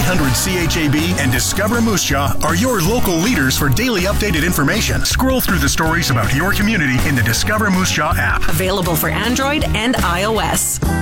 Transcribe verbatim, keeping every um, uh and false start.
eight hundred C H A B and Discover Moose Jaw are your local leaders for daily updated information. Scroll through the stories about your community in the Discover Moose Jaw app. Available for Android and iOS.